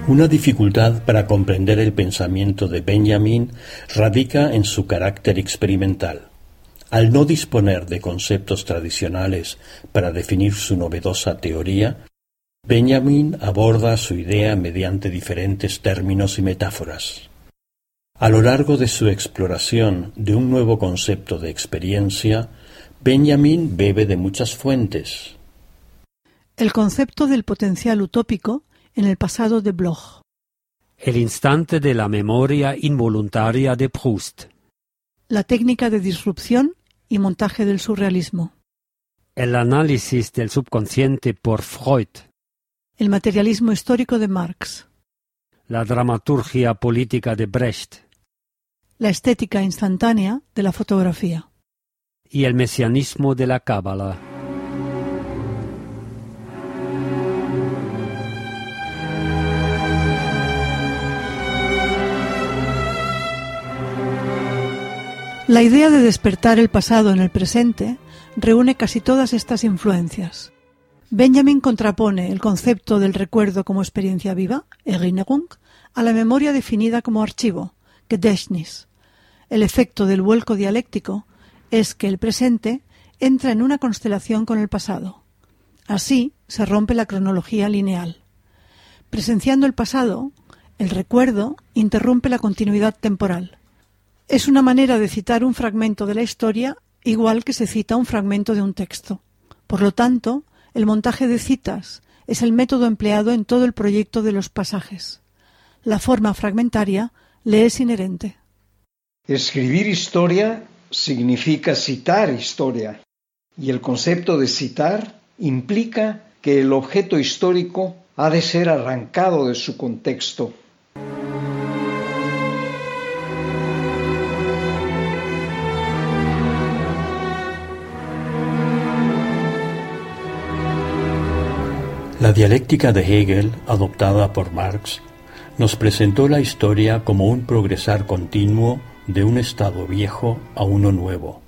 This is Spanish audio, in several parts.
Una dificultad para comprender el pensamiento de Benjamin radica en su carácter experimental. Al no disponer de conceptos tradicionales para definir su novedosa teoría, Benjamin aborda su idea mediante diferentes términos y metáforas. A lo largo de su exploración de un nuevo concepto de experiencia, Benjamin bebe de muchas fuentes. El concepto del potencial utópico en el pasado de Bloch. El instante de la memoria involuntaria de Proust. La técnica de disrupción y montaje del surrealismo. El análisis del subconsciente por Freud. El materialismo histórico de Marx. La dramaturgia política de Brecht. La estética instantánea de la fotografía. Y el mesianismo de la Cábala. La idea de despertar el pasado en el presente reúne casi todas estas influencias. Benjamin contrapone el concepto del recuerdo como experiencia viva, Erinnerung, a la memoria definida como archivo, Gedächtnis. El efecto del vuelco dialéctico es que el presente entra en una constelación con el pasado. Así se rompe la cronología lineal. Presenciando el pasado, el recuerdo interrumpe la continuidad temporal. Es una manera de citar un fragmento de la historia igual que se cita un fragmento de un texto. Por lo tanto, el montaje de citas es el método empleado en todo el proyecto de los pasajes. La forma fragmentaria le es inherente. Escribir historia significa citar historia, y el concepto de citar implica que el objeto histórico ha de ser arrancado de su contexto. La dialéctica de Hegel, adoptada por Marx, nos presentó la historia como un progresar continuo de un estado viejo a uno nuevo.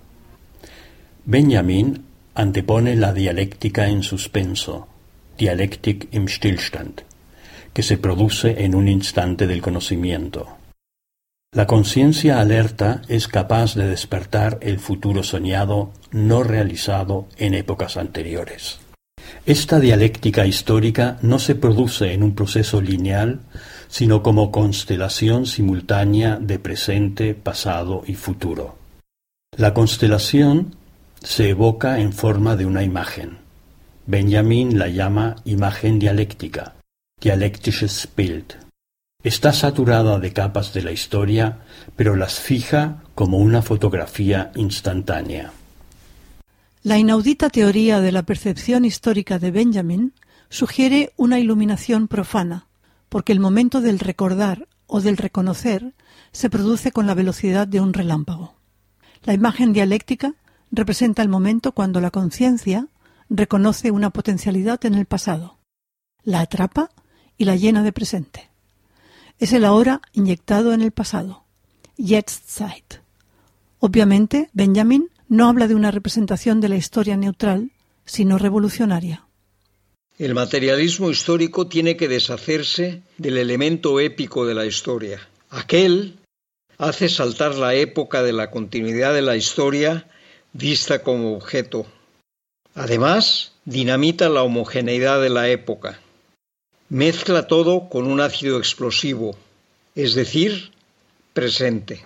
Benjamin antepone la dialéctica en suspenso, Dialektik im Stillstand, que se produce en un instante del conocimiento. La conciencia alerta es capaz de despertar el futuro soñado no realizado en épocas anteriores. Esta dialéctica histórica no se produce en un proceso lineal, sino como constelación simultánea de presente, pasado y futuro. La constelación se evoca en forma de una imagen. Benjamin la llama imagen dialéctica, dialektisches Bild. Está saturada de capas de la historia, pero las fija como una fotografía instantánea. La inaudita teoría de la percepción histórica de Benjamin sugiere una iluminación profana, porque el momento del recordar o del reconocer se produce con la velocidad de un relámpago. La imagen dialéctica representa el momento cuando la conciencia reconoce una potencialidad en el pasado, la atrapa y la llena de presente. Es el ahora inyectado en el pasado, Jetztzeit. Obviamente, Benjamin no habla de una representación de la historia neutral, sino revolucionaria. El materialismo histórico tiene que deshacerse del elemento épico de la historia. Aquel hace saltar la época de la continuidad de la historia vista como objeto. Además, dinamita la homogeneidad de la época. Mezcla todo con un ácido explosivo, es decir, presente.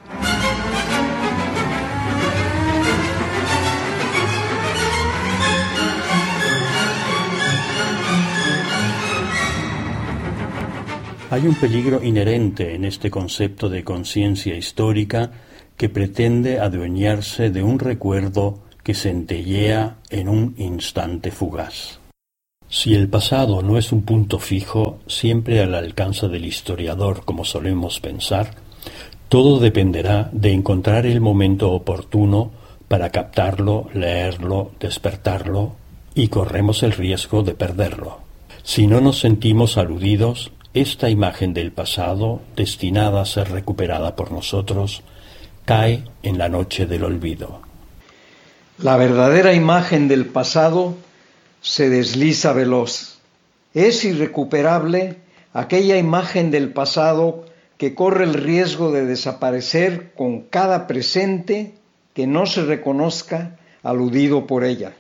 Hay un peligro inherente en este concepto de conciencia histórica que pretende adueñarse de un recuerdo que centellea en un instante fugaz. Si el pasado no es un punto fijo, siempre al alcance del historiador, como solemos pensar, todo dependerá de encontrar el momento oportuno para captarlo, leerlo, despertarlo, y corremos el riesgo de perderlo. Si no nos sentimos aludidos, esta imagen del pasado, destinada a ser recuperada por nosotros, cae en la noche del olvido. La verdadera imagen del pasado se desliza veloz. Es irrecuperable aquella imagen del pasado que corre el riesgo de desaparecer con cada presente que no se reconozca aludido por ella.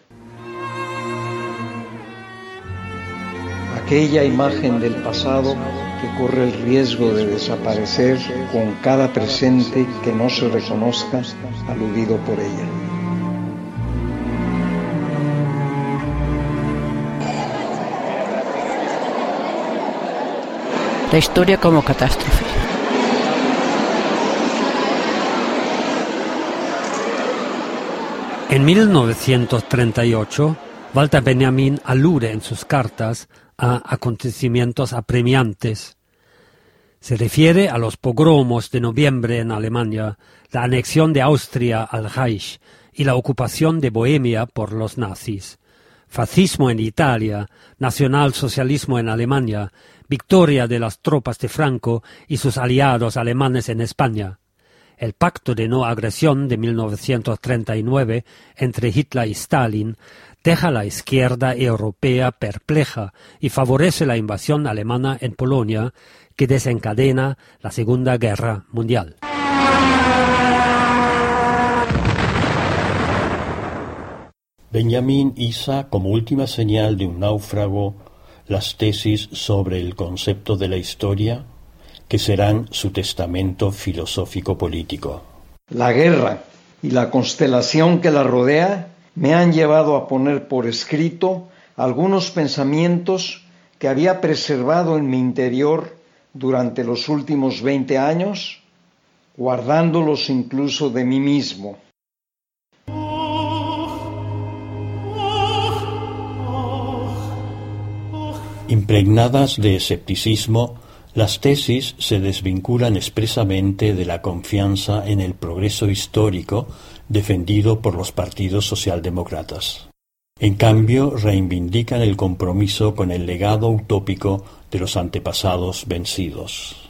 Aquella imagen del pasado que corre el riesgo de desaparecer con cada presente que no se reconozca aludido por ella. La historia como catástrofe. En 1938, Walter Benjamin alude en sus cartas a acontecimientos apremiantes. Se refiere a los pogromos de noviembre en Alemania, la anexión de Austria al Reich y la ocupación de Bohemia por los nazis. Fascismo en Italia, nacionalsocialismo en Alemania, victoria de las tropas de Franco y sus aliados alemanes en España. El pacto de no agresión de 1939 entre Hitler y Stalin deja a la izquierda europea perpleja y favorece la invasión alemana en Polonia, que desencadena la Segunda Guerra Mundial. Benjamin iza como última señal de un náufrago las tesis sobre el concepto de la historia, que serán su testamento filosófico-político. La guerra y la constelación que la rodea me han llevado a poner por escrito algunos pensamientos que había preservado en mi interior durante los últimos 20 años, guardándolos incluso de mí mismo. Impregnadas de escepticismo, las tesis se desvinculan expresamente de la confianza en el progreso histórico defendido por los partidos socialdemócratas. En cambio, reivindican el compromiso con el legado utópico de los antepasados vencidos.